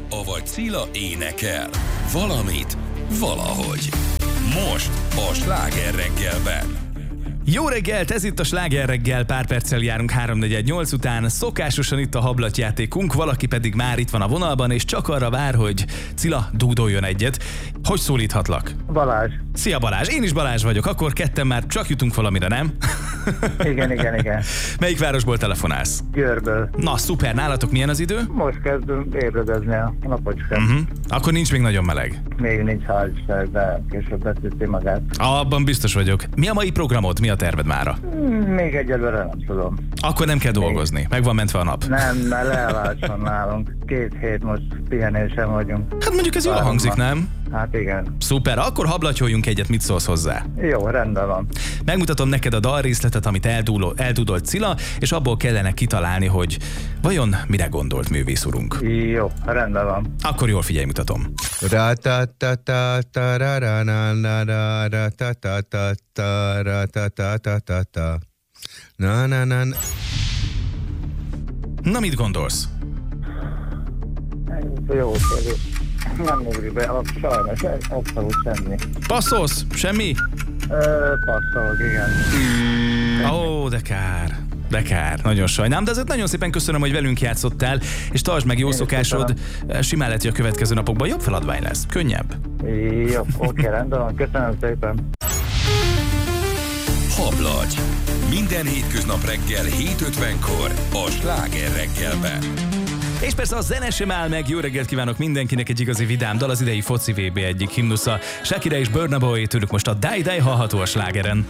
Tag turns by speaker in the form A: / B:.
A: avagy Cilla énekel. Valamit, valahogy. Most a Sláger reggelben.
B: Jó reggelt, ez itt a Sláger reggel, pár perccel járunk 3:48 után, szokásosan itt a hablatjátékunk, valaki pedig már itt van a vonalban, és csak arra vár, hogy Cilla dúdoljon egyet. Hogy szólíthatlak?
C: Balázs.
B: Szia Balázs, én is Balázs vagyok, akkor ketten már csak jutunk valamire, nem?
C: Igen.
B: Melyik városból telefonálsz?
C: Győrből.
B: Na szuper, nálatok milyen az idő?
C: Most kezdünk ébredezni a napocskán.
B: Akkor nincs még nagyon meleg.
C: Még nincs házság, de később betűzi magát.
B: Abban biztos vagyok. Mi a mai programod, mi a terved mára?
C: Még egyelőre nem tudom.
B: Akkor nem kell dolgozni, meg van mentve a nap.
C: Nem, mert leállás van nálunk. 2 hét most pihenésen vagyunk.
B: Hát mondjuk ez jól hangzik, nem?
C: Hát igen.
B: Szuper, akkor hablatyoljunk egyet, mit szólsz hozzá?
C: Jó, rendben van.
B: Megmutatom neked a dalrészletet, amit eldudolt Cilla, és abból kellene kitalálni, hogy vajon mire gondolt művész urunk.
C: Jó, rendben van.
B: Akkor jól figyelj, mutatom. Na, mit gondolsz?
C: Jó, kérdés. Nem ugrik be, sajnos, abszolút semmi.
B: Passzolsz? Semmi?
C: Passzolok, igen.
B: Ó, de kár, nagyon sajnálom, de azért nagyon szépen köszönöm, hogy velünk játszottál, és tartsd meg jó szokásod, simán lehet, hogy a következő napokban jobb feladvány lesz, könnyebb.
C: Jó, oké, rendben van, köszönöm szépen.
A: Hablagy. Minden hétköznap reggel 7:50-kor a Sláger reggelben.
B: És persze a zene sem áll meg, jó reggelt kívánok mindenkinek, egy igazi vidám dal, az idei foci VB egyik himnusza. Shakira és Burna Boy, tőlük most a Die Die hallható a Slágeren.